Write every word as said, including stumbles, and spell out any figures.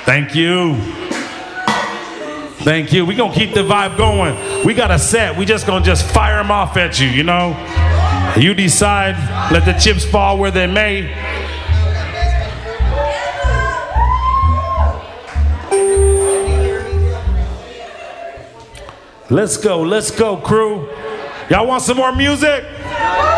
Thank you. Thank you. We're going to keep the vibe going. We got a set. We just going to just fire them off at you, you know? You decide. Let the chips fall where they may. Let's go. Let's go, crew. Y'all want some more music?